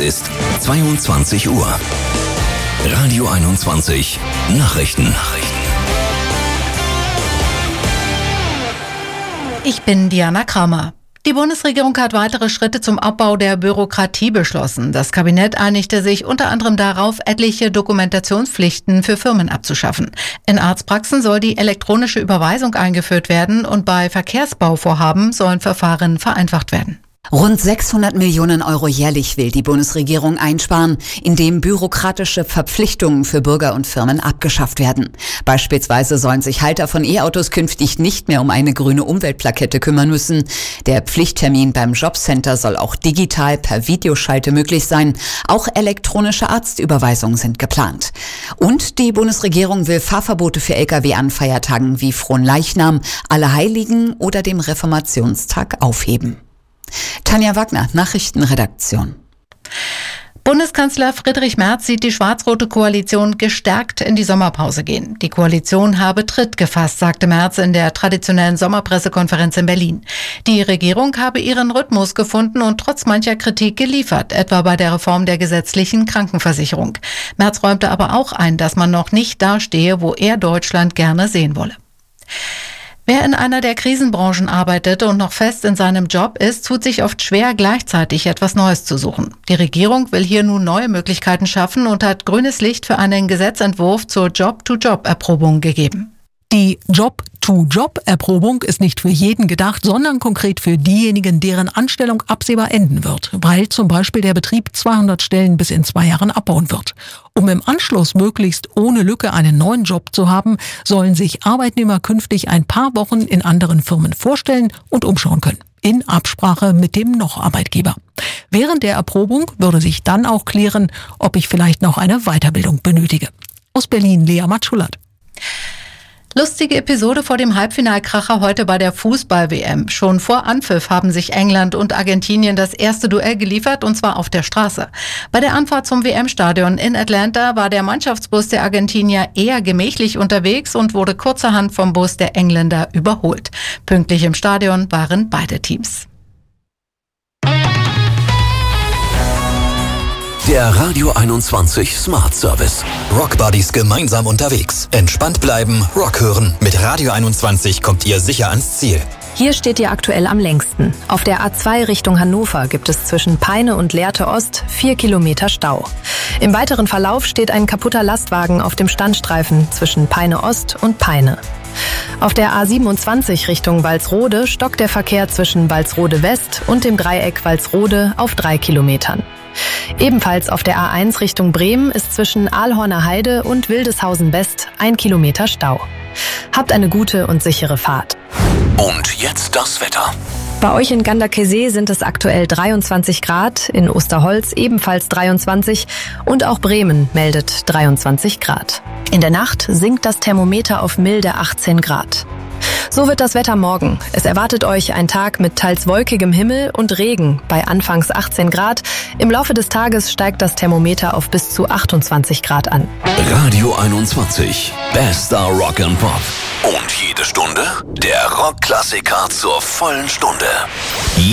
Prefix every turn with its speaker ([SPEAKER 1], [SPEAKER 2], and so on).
[SPEAKER 1] ist 22 Uhr. Radio 21 Nachrichten.
[SPEAKER 2] Ich bin Diana Kramer. Die Bundesregierung hat weitere Schritte zum Abbau der Bürokratie beschlossen. Das Kabinett einigte sich unter anderem darauf, etliche Dokumentationspflichten für Firmen abzuschaffen. In Arztpraxen soll die elektronische Überweisung eingeführt werden und bei Verkehrsbauvorhaben sollen Verfahren vereinfacht werden.
[SPEAKER 3] Rund 600 Millionen Euro jährlich will die Bundesregierung einsparen, indem bürokratische Verpflichtungen für Bürger und Firmen abgeschafft werden. Beispielsweise sollen sich Halter von E-Autos künftig nicht mehr um eine grüne Umweltplakette kümmern müssen. Der Pflichttermin beim Jobcenter soll auch digital per Videoschalte möglich sein. Auch elektronische Arztüberweisungen sind geplant. Und die Bundesregierung will Fahrverbote für Lkw an Feiertagen wie Fronleichnam, Allerheiligen oder dem Reformationstag aufheben. Tanja Wagner, Nachrichtenredaktion.
[SPEAKER 2] Bundeskanzler Friedrich Merz sieht die schwarz-rote Koalition gestärkt in die Sommerpause gehen. Die Koalition habe Tritt gefasst, sagte Merz in der traditionellen Sommerpressekonferenz in Berlin. Die Regierung habe ihren Rhythmus gefunden und trotz mancher Kritik geliefert, etwa bei der Reform der gesetzlichen Krankenversicherung. Merz räumte aber auch ein, dass man noch nicht dastehe, wo er Deutschland gerne sehen wolle. Wer in einer der Krisenbranchen arbeitet und noch fest in seinem Job ist, tut sich oft schwer, gleichzeitig etwas Neues zu suchen. Die Regierung will hier nun neue Möglichkeiten schaffen und hat grünes Licht für einen Gesetzentwurf zur Job-to-Job-Erprobung gegeben.
[SPEAKER 4] Die Job-to-Job-Erprobung ist nicht für jeden gedacht, sondern konkret für diejenigen, deren Anstellung absehbar enden wird, weil zum Beispiel der Betrieb 200 Stellen bis in 2 Jahren abbauen wird. Um im Anschluss möglichst ohne Lücke einen neuen Job zu haben, sollen sich Arbeitnehmer künftig ein paar Wochen in anderen Firmen vorstellen und umschauen können, in Absprache mit dem Noch-Arbeitgeber. Während der Erprobung würde sich dann auch klären, ob ich vielleicht noch eine Weiterbildung benötige. Aus Berlin, Lea Matschulat.
[SPEAKER 2] Lustige Episode vor dem Halbfinalkracher heute bei der Fußball-WM. Schon vor Anpfiff haben sich England und Argentinien das erste Duell geliefert, und zwar auf der Straße. Bei der Anfahrt zum WM-Stadion in Atlanta war der Mannschaftsbus der Argentinier eher gemächlich unterwegs und wurde kurzerhand vom Bus der Engländer überholt. Pünktlich im Stadion waren beide Teams.
[SPEAKER 1] Der Radio 21 Smart Service.
[SPEAKER 5] Rock Buddies gemeinsam unterwegs. Entspannt bleiben, Rock hören. Mit Radio 21 kommt ihr sicher ans Ziel.
[SPEAKER 6] Hier steht ihr aktuell am längsten. Auf der A2 Richtung Hannover gibt es zwischen Peine und Lehrte Ost 4 Kilometer Stau. Im weiteren Verlauf steht ein kaputter Lastwagen auf dem Standstreifen zwischen Peine Ost und Peine. Auf der A27 Richtung Walsrode stockt der Verkehr zwischen Walsrode West und dem Dreieck Walsrode auf 3 Kilometern. Ebenfalls auf der A1 Richtung Bremen ist zwischen Aalhorner Heide und Wildeshausen West 1 Kilometer Stau. Habt eine gute und sichere Fahrt.
[SPEAKER 1] Und jetzt das Wetter.
[SPEAKER 6] Bei euch in Ganderkesee sind es aktuell 23 Grad, in Osterholz ebenfalls 23 und auch Bremen meldet 23 Grad. In der Nacht sinkt das Thermometer auf milde 18 Grad. So wird das Wetter morgen. Es erwartet euch ein Tag mit teils wolkigem Himmel und Regen bei anfangs 18 Grad. Im Laufe des Tages steigt das Thermometer auf bis zu 28 Grad an.
[SPEAKER 1] Radio 21. Bester Rock and Pop. Und jede Stunde der Rockklassiker zur vollen Stunde.